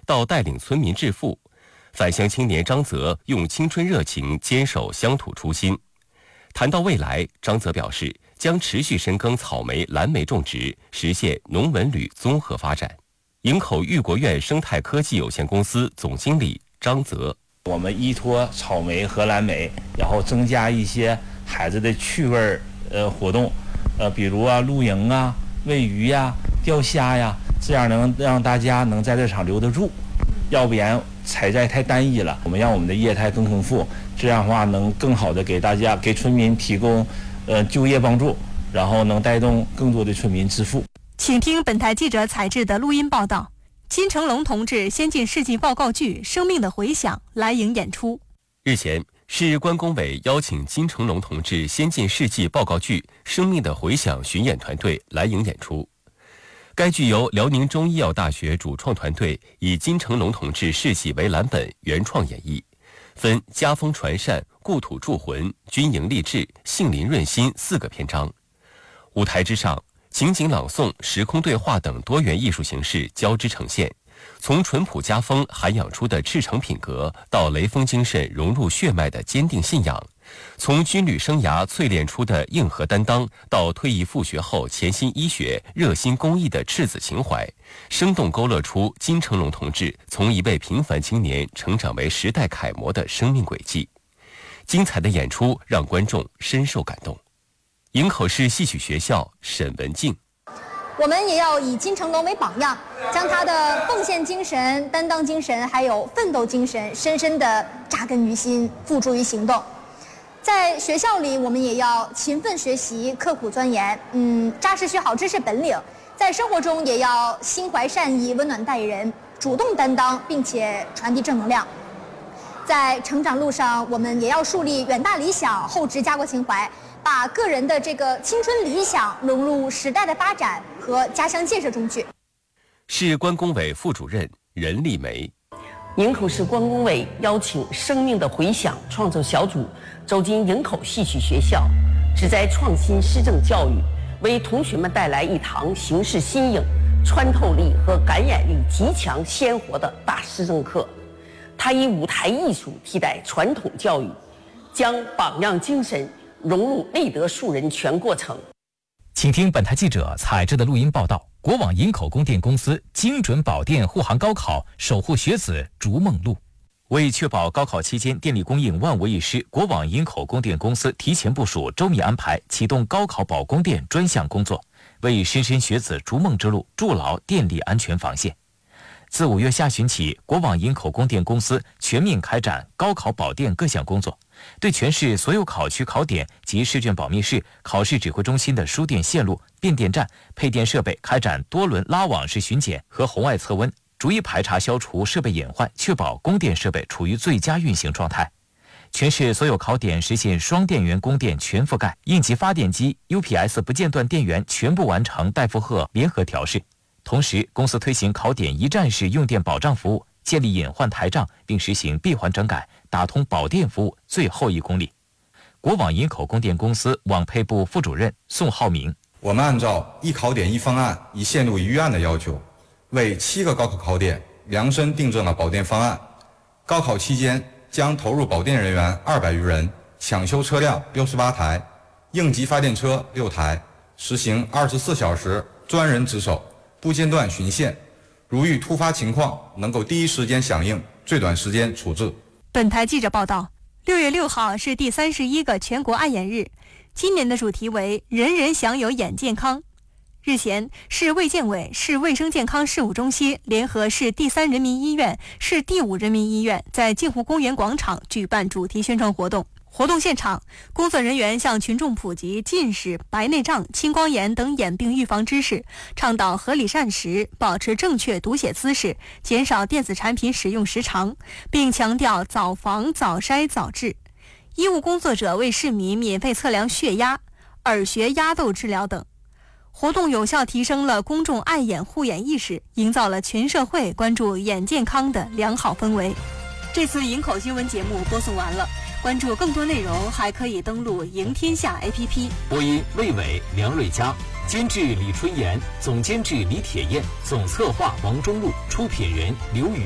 到带领村民致富。返乡青年张泽用青春热情坚守乡土初心。谈到未来，张泽表示将持续深耕草莓、蓝莓种植，实现农文旅综合发展。营口育国苑生态科技有限公司总经理张泽： 我们依托草莓和蓝莓，然后增加一些孩子的趣味活动，比如露营啊、喂鱼呀、钓虾呀，这样能让大家能在这场留得住。要不然采摘太单一了，我们让我们的业态更丰富，这样的话能更好的给村民提供就业帮助，然后能带动更多的村民致富。 请听本台记者采制的录音报道。金成龙同志先进事迹报告剧《生命的回响》来营演出。 日前，市关工委邀请金成龙同志先进事迹报告剧《生命的回响》巡演团队来营演出。该剧由辽宁中医药大学主创团队以金成龙同志事迹为蓝本原创演绎，分家风传善、故土铸魂、军营励志、杏林润心4个篇章。舞台之上，情景朗诵、时空对话等多元艺术形式交织呈现，从淳朴家风涵养出的赤诚品格，到雷锋精神融入血脉的坚定信仰，从军旅生涯淬炼出的硬核担当，到退役复学后潜心医学、热心公益的赤子情怀，生动勾勒出金成龙同志从一位平凡青年成长为时代楷模的生命轨迹。精彩的演出让观众深受感动。营口市戏曲学校沈文静： 我们也要以金成龙为榜样，将他的奉献精神、担当精神还有奋斗精神深深地扎根于心，付诸于行动。在学校里，我们也要勤奋学习、刻苦钻研，扎实学好知识本领。在生活中，也要心怀善意、温暖待人，主动担当，并且传递正能量。在成长路上，我们也要树立远大理想，厚植家国情怀，把个人的这个青春理想融入时代的发展和家乡建设中去。 市关工委副主任任丽梅： 营口市关工委邀请生命的回响创作小组走进营口戏曲学校，旨在创新施政教育，为同学们带来一堂形式新颖、穿透力和感染力极强、鲜活的大施政课。它以舞台艺术替代传统教育，将榜样精神融入立德树人全过程。 请听本台记者采制的录音报道：国网营口供电公司精准保电护航高考，守护学子逐梦路。为确保高考期间电力供应万无一失，国网营口供电公司提前部署、周密安排，启动高考保供电专项工作，为莘莘学子逐梦之路筑牢电力安全防线。自5月下旬起，国网营口供电公司全面开展高考保电各项工作，对全市所有考区考点及试卷保密室、考试指挥中心的输电线路、变电站、配电设备开展多轮拉网式巡检和红外测温，逐一排查消除设备隐患，确保供电设备处于最佳运行状态。全市所有考点实现双电源供电全覆盖，应急发电机、UPS 不间断电源全部完成带负荷联合调试。同时，公司推行考点一站式用电保障服务，建立隐患台账，并实行闭环整改，打通保电服务最后1公里。国网营口供电公司网配部副主任宋浩明： 我们按照一考点一方案、一线路一预案的要求，为7个高考考点量身定制了保电方案。高考期间将投入保电人员200余人，抢修车辆68台，应急发电车6台，实行24小时专人值守，不间断巡线，如遇突发情况能够第一时间响应，最短时间处置。 本台记者报道，6月6号是第31个全国爱眼日，今年的主题为人人享有眼健康。日前，市卫健委、市卫生健康事务中心联合市第3人民医院、市第5人民医院在镜湖公园广场举办主题宣传活动。活动现场，工作人员向群众普及近视、白内障、青光眼等眼病预防知识，倡导合理膳食，保持正确读写姿势，减少电子产品使用时长，并强调早防、早筛、早治。医务工作者为市民免费测量血压、耳穴压窦治疗等。活动有效提升了公众爱眼护眼意识，营造了全社会关注眼健康的良好氛围。这次营口新闻节目播送完了，关注更多内容还可以登录赢天下 APP。 播音魏伟、梁瑞佳，监制李春妍，总监制李铁燕，总策划王中路，出品人刘宇。